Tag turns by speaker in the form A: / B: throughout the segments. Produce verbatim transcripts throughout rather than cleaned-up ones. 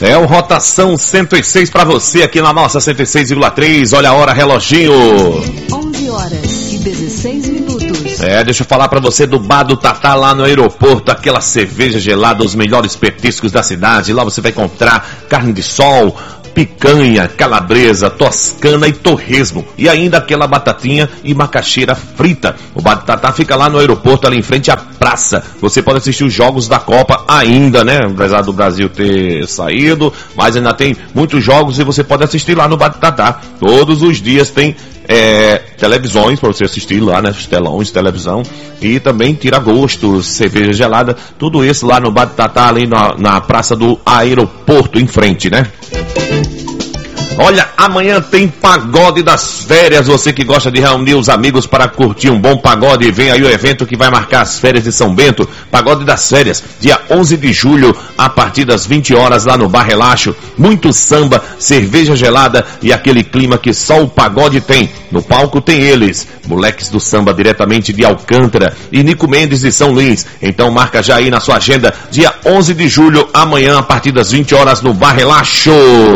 A: É o Rotação cento e seis para você aqui na nossa cento e seis vírgula três. Olha a hora, reloginho.
B: onze horas e dezesseis minutos.
A: É, deixa eu falar para você do Bar do Tatá lá no aeroporto. Aquela cerveja gelada, os melhores petiscos da cidade. Lá você vai encontrar carne de sol, picanha, calabresa, toscana e torresmo. E ainda aquela batatinha e macaxeira frita. O Bar do Tatá fica lá no aeroporto, ali em frente à praça. Você pode assistir os jogos da Copa ainda, né? Apesar do Brasil ter saído, mas ainda tem muitos jogos e você pode assistir lá no Bar do Tatá. Todos os dias tem é, televisões para você assistir lá, né? Os telões de televisão. E também tira-gostos, cerveja gelada. Tudo isso lá no Bar do Tatá, ali na, na praça do aeroporto, em frente, né? Olha, amanhã tem Pagode das Férias. Você que gosta de reunir os amigos para curtir um bom pagode, vem aí o evento que vai marcar as férias de São Bento. Pagode das Férias, dia onze de julho, a partir das vinte horas, lá no Bar Relaxo. Muito samba, cerveja gelada e aquele clima que só o pagode tem. No palco tem eles, Moleques do Samba, diretamente de Alcântara, e Nico Mendes de São Luís. Então marca já aí na sua agenda, dia onze de julho, amanhã, a partir das vinte horas, no Bar Relaxo.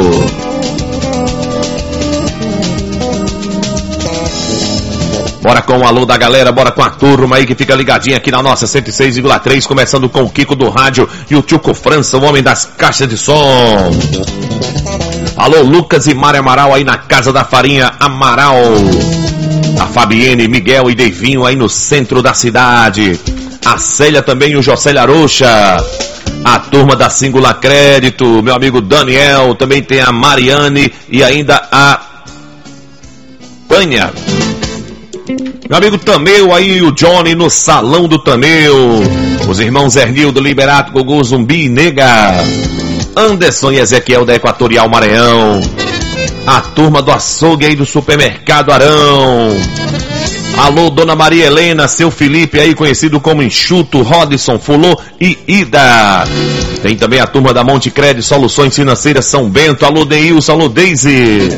A: Bora com o alô da galera, bora com a turma aí que fica ligadinha aqui na nossa cento e seis vírgula três, começando com o Kiko do rádio e o Tchuco França, o homem das caixas de som. Alô, Lucas e Mário Amaral aí na Casa da Farinha Amaral. A Fabienne, Miguel e Deivinho aí no centro da cidade. A Célia também e o Jocélio Arocha. A turma da Singular Crédito, meu amigo Daniel, também tem a Mariane e ainda a Tânia. Meu amigo Tameu aí, o Johnny no Salão do Tameu. Os irmãos Ernildo, Liberato, Gogô, Zumbi e Nega. Anderson e Ezequiel da Equatorial Maranhão. A turma do açougue aí do Supermercado Arão. Alô, Dona Maria Helena, seu Felipe aí, conhecido como Enxuto, Rodson, Fulô e Ida. Tem também a turma da Monte Crédito, Soluções Financeiras São Bento. Alô, Deilson, alô, Deise.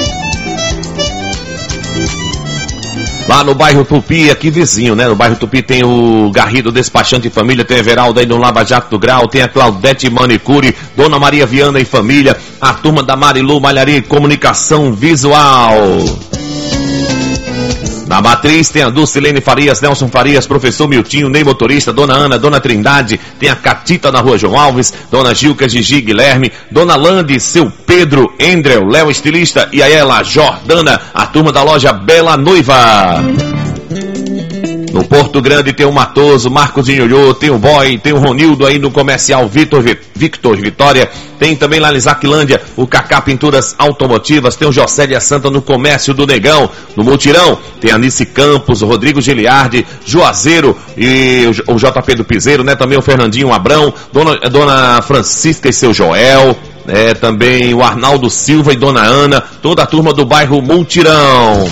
A: Lá no bairro Tupi, aqui vizinho, né? No bairro Tupi tem o Garrido Despachante e Família, tem a Everaldo aí no Lava Jato do Grau, tem a Claudete Manicure, Dona Maria Viana e Família, a turma da Marilu Malharia e Comunicação Visual. Na Matriz tem a Dulcilene Farias, Nelson Farias, Professor Miltinho, Ney Motorista, Dona Ana, Dona Trindade, tem a Catita na Rua João Alves, Dona Gilca, Gigi, Guilherme, Dona Lande, seu Pedro, Endrel, Léo Estilista e a ela, Jordana, a turma da loja Bela Noiva. No Porto Grande tem o Matoso, Marcos Inholhô, tem o Boy, tem o Ronildo aí no comercial Vitor, Victor Vitória, tem também lá em Zaquilândia o Cacá Pinturas Automotivas, tem o Jocélia Santa no comércio do Negão, no Mutirão tem a Nice Campos, o Rodrigo Giliardi, Juazeiro e o J P do Piseiro, né? Também o Fernandinho Abrão, Dona, Dona Francisca e seu Joel, é, também o Arnaldo Silva e Dona Ana, toda a turma do bairro Mutirão.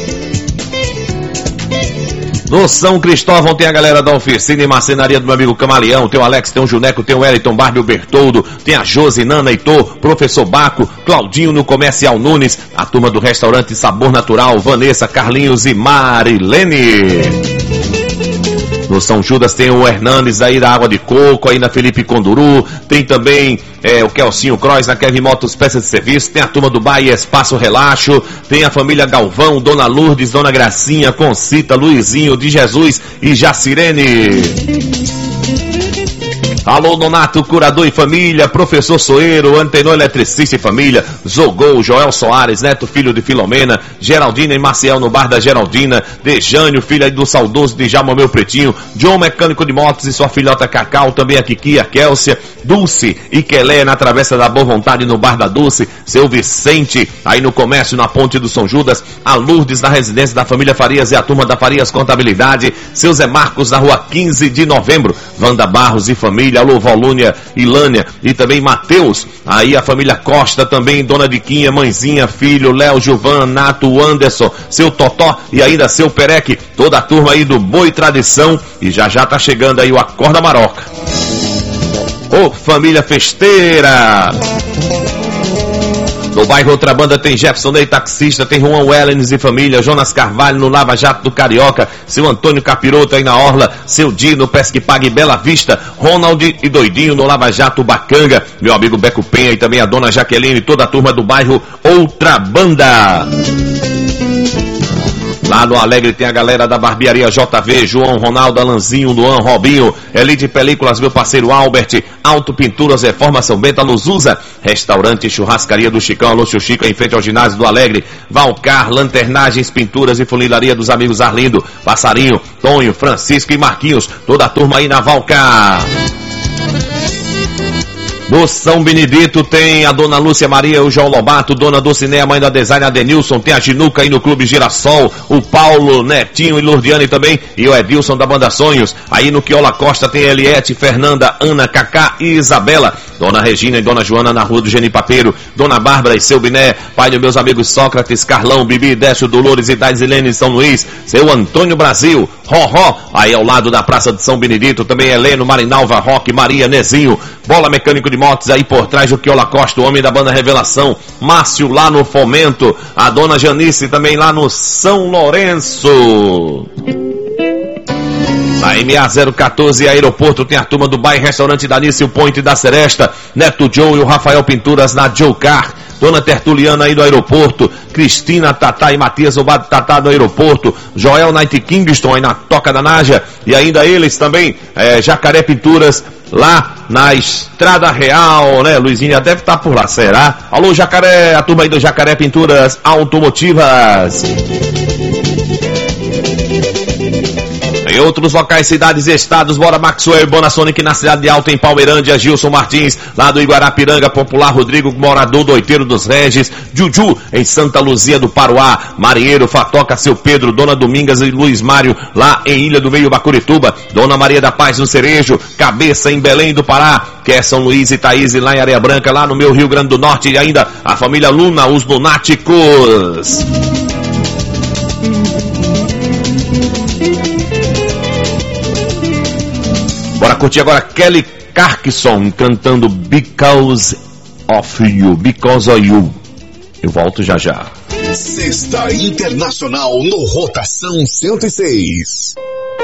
A: No São Cristóvão tem a galera da oficina e marcenaria do meu amigo Camaleão, tem o Alex, tem o Juneco, tem o Wellington, Barbie, o Bertoldo, tem a Josi, Nana, Heitor, Professor Baco, Claudinho no Comercial Nunes, a turma do restaurante Sabor Natural, Vanessa, Carlinhos e Marilene. No São Judas tem o Hernandes aí da Água de Coco, aí na Felipe Conduru, tem também é, o Kelcinho Croix na Kevin Motos Peças de Serviço, tem a turma do Bahia Espaço Relaxo, tem a família Galvão, Dona Lourdes, Dona Gracinha, Concita, Luizinho, de Jesus e Jacirene. Alô, Donato, Curador e Família, Professor Soeiro, Antenor Eletricista e Família, Zogou, Joel Soares, Neto, filho de Filomena, Geraldina e Maciel no bar da Geraldina, Dejânio, filha do saudoso Djalma Meu Pretinho, John Mecânico de Motos e sua filhota Cacau, também a Kiki, a Kélcia, Dulce e Quelé na Travessa da Boa Vontade no bar da Dulce, seu Vicente, aí no comércio na Ponte do São Judas, a Lourdes na residência da família Farias e a turma da Farias Contabilidade, seu Zé Marcos na rua quinze de novembro, Wanda Barros e Família, alô, Volúnia, Ilânia e também Mateus, aí a família Costa também, Dona Diquinha, Mãezinha, Filho, Léo, Gilvan, Nato, Anderson, seu Totó e ainda seu Pereque, toda a turma aí do Boi Tradição e já já tá chegando aí o Acorda Maroca. Ô, família festeira! No bairro Outra Banda tem Jefferson Ney, taxista, tem Juan Wellens e família, Jonas Carvalho no Lava Jato do Carioca, seu Antônio Capiroto aí na Orla, seu Di no Pesque Pague Bela Vista, Ronald e Doidinho no Lava Jato Bacanga, meu amigo Beco Penha e também a dona Jaqueline e toda a turma do bairro Outra Banda. Lá no Alegre tem a galera da barbearia J V, João, Ronaldo, Alanzinho, Luan, Robinho, Elite Películas, meu parceiro Albert, Auto Pinturas, Reforma São Bento, Luzusa, Restaurante Churrascaria do Chicão, Alô Chico, em frente ao ginásio do Alegre, Valcar, Lanternagens, Pinturas e Funilaria dos amigos Arlindo, Passarinho, Tonho, Francisco e Marquinhos, toda a turma aí na Valcar. No São Benedito tem a dona Lúcia Maria, o João Lobato, dona Dulcinea, mãe da design Adenilson, tem a Ginuca aí no Clube Girassol, o Paulo, Netinho e Lourdiane também, e o Edilson da Banda Sonhos. Aí no Quiola Costa tem Eliette, Fernanda, Ana, Cacá e Isabela, dona Regina e dona Joana na Rua do Genipapeiro, dona Bárbara e seu Biné, pai dos meus amigos Sócrates, Carlão, Bibi, Décio, Dolores e Daisilene de São Luís, seu Antônio Brasil, Roró, aí ao lado da Praça de São Benedito, também Heleno, Marinalva, Roque, Maria, Nezinho, Bola Mecânico de Motos aí por trás do Quiola Costa, o homem da banda Revelação, Márcio lá no Fomento, a dona Janice também lá no São Lourenço. Na M A zero quatorze Aeroporto tem a turma do Bairro Restaurante da Nice, o Point da Seresta, Neto Joe e o Rafael Pinturas na Joe Car, dona Tertuliana aí do Aeroporto, Cristina, Tatá e Matias, o bar Tatá do Aeroporto, Joel Night Kingston aí na Toca da Naja, e ainda eles também, é, Jacaré Pinturas, lá na Estrada Real, né? Luizinha deve estar por lá, será? Alô, Jacaré, a turma aí do Jacaré Pinturas Automotivas. Em outros locais, cidades e estados, bora Maxwell e Bonasonic na cidade de Alta, em Palmeirândia, Gilson Martins, lá do Iguarapiranga, Popular, Rodrigo, morador do Oiteiro dos Regis, Juju, em Santa Luzia do Paruá, Marinheiro, Fatoca, seu Pedro, Dona Domingas e Luiz Mário, lá em Ilha do Meio, Bacurituba, Dona Maria da Paz no Cerejo, Cabeça em Belém do Pará, que é São Luís e Thaís lá em Areia Branca, lá no meu Rio Grande do Norte, e ainda a família Luna, os lunáticos. Bora curtir agora Kelly Clarkson cantando Because of You, Because of You. Eu volto já já.
C: Sexta Internacional no Rotação cento e seis.